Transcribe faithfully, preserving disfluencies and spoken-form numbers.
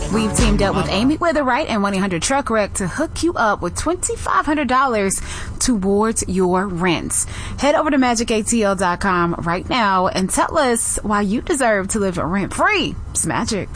We've teamed up with Amy Witherite and one eight hundred truck wreck to hook you up with twenty-five hundred dollars towards your rent. Head over to magic a t l dot com right now and tell us why you deserve to live rent free. It's magic.